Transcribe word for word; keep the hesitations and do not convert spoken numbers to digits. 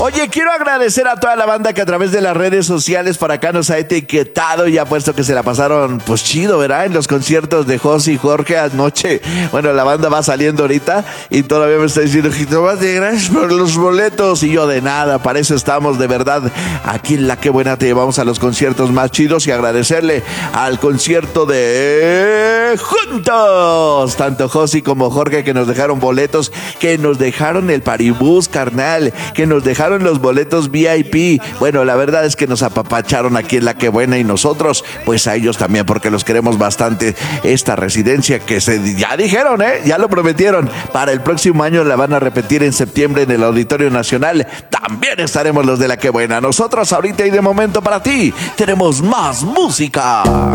Oye, quiero agradecer a toda la banda que a través de las redes sociales por acá nos ha etiquetado y ha puesto que se la pasaron pues chido, ¿verdad? En los conciertos de José y Jorge anoche. Bueno, la banda va saliendo ahorita y todavía me está diciendo, Jitomate, gracias por los boletos. Y yo, de nada, para eso estamos, de verdad. Aquí en La Qué Buena te llevamos a los conciertos más chidos y agradecerle al concierto de Juntos, tanto José como Jorge, que nos dejaron boletos, que nos dejaron el paribús, carnal, que nos dejaron los boletos V I P. Bueno, la verdad es que nos apapacharon aquí en La Qué Buena y nosotros, pues a ellos también, porque los queremos bastante. Esta residencia que se ya dijeron, ¿eh? Ya lo prometieron. Para el próximo año la van a repetir en septiembre en el Auditorio Nacional. También estaremos los de La Qué Buena. Nosotros ahorita y de momento para ti tenemos más música.